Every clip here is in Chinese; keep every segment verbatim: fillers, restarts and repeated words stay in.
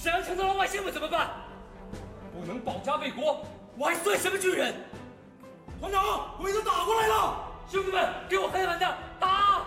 沈阳城的老百姓们怎么办？不能保家卫国，我还算什么军人？团长，我已经打过来了，兄弟们，给我狠狠的打！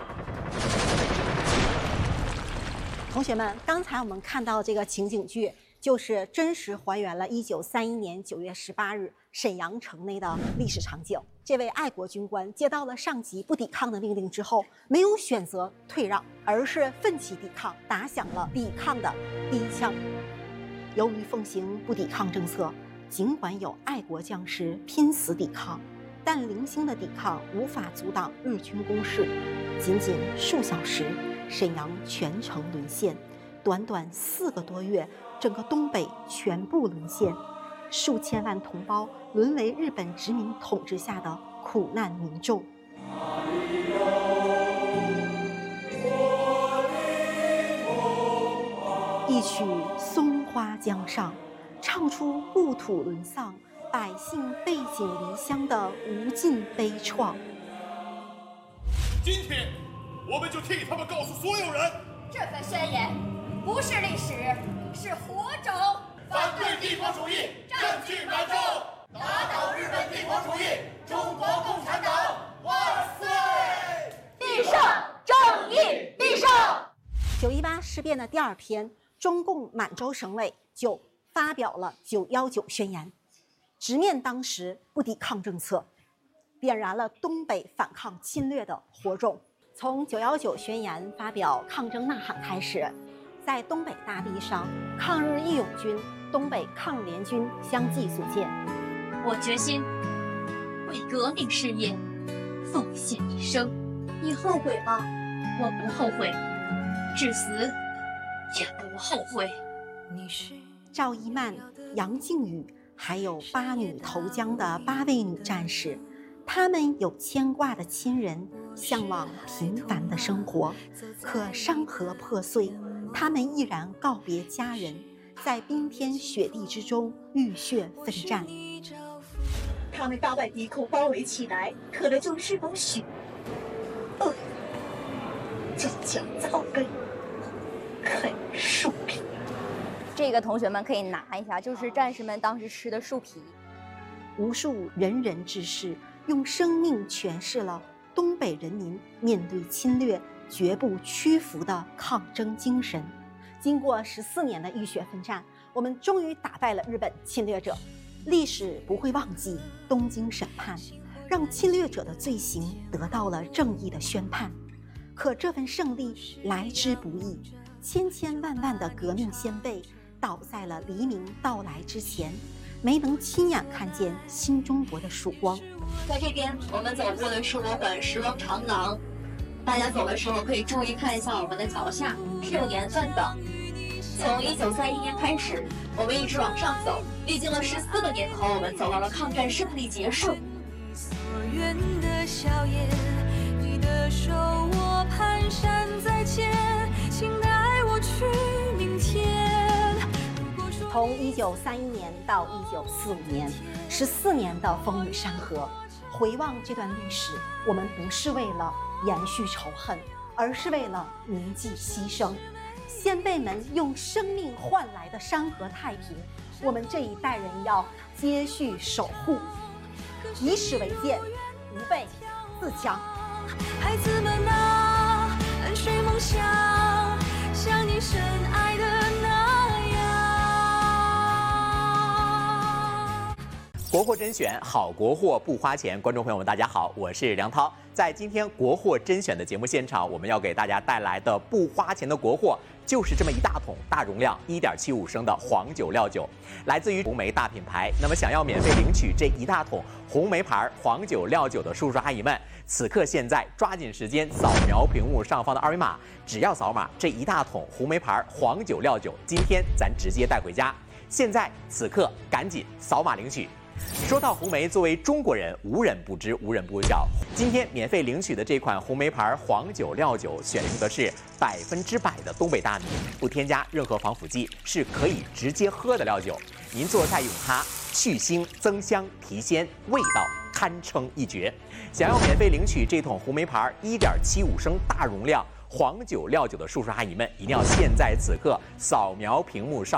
同学们，刚才我们看到这个情景剧，就是真实还原了一九三一年九月十八日沈阳城内的历史场景。这位爱国军官接到了上级不抵抗的命令之后，没有选择退让，而是奋起抵抗，打响了抵抗的第一枪。由于奉行不抵抗政策，尽管有爱国将士拼死抵抗，但零星的抵抗无法阻挡日军攻势。仅仅数小时，沈阳全城沦陷，短短四个多月，整个东北全部沦陷，数千万同胞沦为日本殖民统治下的苦难民众。一曲《松花江上》，唱出故土沦丧、百姓背井离乡的无尽悲怆。 今天，我们就替他们告诉所有人， 这份宣言不是历史，是火种。 反对帝国主义，占据满洲，打倒日本帝国主义，中国共产党万岁！ 必胜，正义必胜。 九一八事变的第二天，中共满洲省委就发表了九一九宣言，直面当时不抵抗政策，点燃了东北反抗侵略的火种。从九一九宣言发表抗争呐喊开始，在东北大地上，抗日义勇军、东北抗联军相继组建。 我决心为革命事业奉献一生。你后悔吗？我不后悔，至死也不后悔。 赵一曼、杨靖宇，还有八女投江的八位女战士，她们有牵挂的亲人，向往平凡的生活，可山河破碎，她们毅然告别家人，在冰天雪地之中浴血奋战。 他们把外敌口包围起来，可能就是种血，恶就将草根啃树皮。 这个同学们可以拿一下，就是战士们当时吃的树皮。 无数仁人志士用生命诠释了东北人民面对侵略绝不屈服的抗争精神。经过十四年的浴血奋战，我们终于打败了日本侵略者。历史不会忘记东京审判，让侵略者的罪行得到了正义的宣判。可这份胜利来之不易，千千万万的革命先辈倒在了黎明到来之前，没能亲眼看见新中国的曙光。 在这边，我们走过的是我本时光长廊，大家走的时候可以注意看一下我们的脚下是有年份的。从一九三一年开始，我们一直往上走，历经了十四个年头，我们走到了抗战胜利结束。 所愿的笑颜，你的手我蹒跚在前，请带我去明天。 从一九三一年到一九四五年，十四年的风雨山河。回望这段历史，我们不是为了延续仇恨，而是为了铭记牺牲。先辈们用生命换来的山河太平，我们这一代人要接续守护，以史为鉴，吾辈自强。 孩子们啊，安睡梦乡，像你深爱的那样。 国货甄选，好国货不花钱。观众朋友们，大家好，我是梁涛。在今天国货甄选的节目现场，我们要给大家带来的不花钱的国货，就是这么一大桶大容量一点七五升的黄酒料酒，来自于红梅大品牌。那么想要免费领取这一大桶红梅牌黄酒料酒的叔叔阿姨们，此刻现在抓紧时间扫描屏幕上方的二维码，只要扫码，这一大桶红梅牌黄酒料酒，今天咱直接带回家。现在此刻赶紧扫码领取。说到红梅，作为中国人，无人不知，无人不晓。今天免费领取的这款红梅牌黄酒料酒，选用的是百分之百的东北大米，不添加任何防腐剂，是可以直接喝的料酒。您做菜用它，去腥增香提鲜，味道堪称一绝。想要免费领取这桶红梅牌一点七五升大容量黄酒料酒的叔叔阿姨们，一定要现在此刻扫描屏幕上